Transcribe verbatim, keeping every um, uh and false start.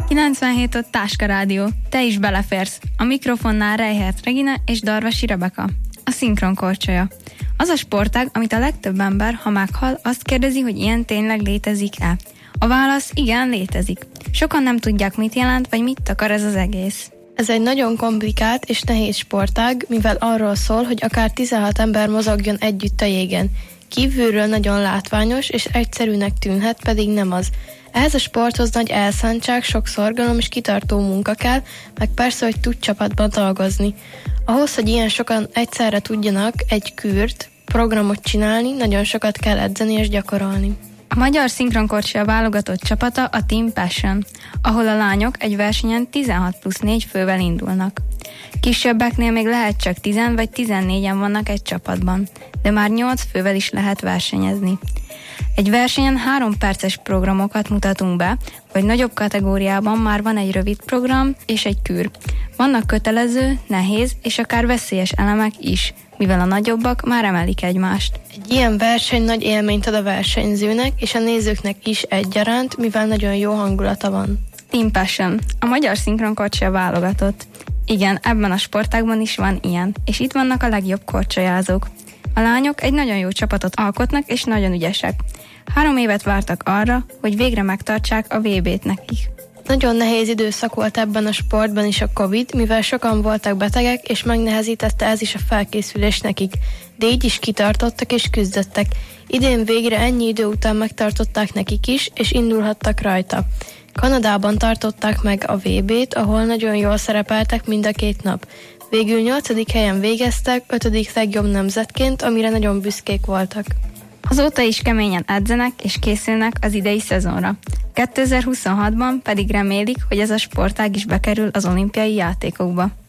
kilencvenhét ott Táska Rádió. Te is beleférsz. A mikrofonnál Reihert Regina és Darvasi Rebeka. A szinkron korcsolya. Az a sportág, amit a legtöbb ember, ha meghal, azt kérdezi, hogy ilyen tényleg létezik-e. A válasz igen, létezik. Sokan nem tudják, mit jelent, vagy mit akar ez az egész. Ez egy nagyon komplikált és nehéz sportág, mivel arról szól, hogy akár tizenhat ember mozogjon együtt a jégen. Kívülről nagyon látványos és egyszerűnek tűnhet, pedig nem az. Ehhez a sporthoz nagy elszántság, sok szorgalom és kitartó munka kell, meg persze, hogy tud csapatban dolgozni. Ahhoz, hogy ilyen sokan egyszerre tudjanak egy kürt, programot csinálni, nagyon sokat kell edzeni és gyakorolni. A magyar szinkronkorcsolya válogatott csapata a Team Passion, ahol a lányok egy versenyen tizenhat plusz négy fővel indulnak. Kisebbeknél még lehet csak tíz vagy tizennégyen vannak egy csapatban, de már nyolc fővel is lehet versenyezni. Egy versenyen három perces programokat mutatunk be, vagy nagyobb kategóriában már van egy rövid program és egy kür. Vannak kötelező, nehéz és akár veszélyes elemek is, mivel a nagyobbak már emelik egymást. Egy ilyen verseny nagy élményt ad a versenyzőnek és a nézőknek is egyaránt, mivel nagyon jó hangulata van. Team Passion, a magyar szinkronkorcsolya válogatott. Igen, ebben a sportágban is van ilyen, és itt vannak a legjobb korcsolyázók. A lányok egy nagyon jó csapatot alkotnak és nagyon ügyesek. Három évet vártak arra, hogy végre megtartsák a vé bét nekik. Nagyon nehéz időszak volt ebben a sportban is a Covid, mivel sokan voltak betegek, és megnehezítette ez is a felkészülés nekik. De így is kitartottak és küzdöttek. Idén végre ennyi idő után megtartották nekik is, és indulhattak rajta. Kanadában tartották meg a vé bét, ahol nagyon jól szerepeltek mind a két nap. Végül nyolcadik helyen végeztek, ötödik legjobb nemzetként, amire nagyon büszkék voltak. Azóta is keményen edzenek és készülnek az idei szezonra. kétezer-huszonhatban pedig remélik, hogy ez a sportág is bekerül az olimpiai játékokba.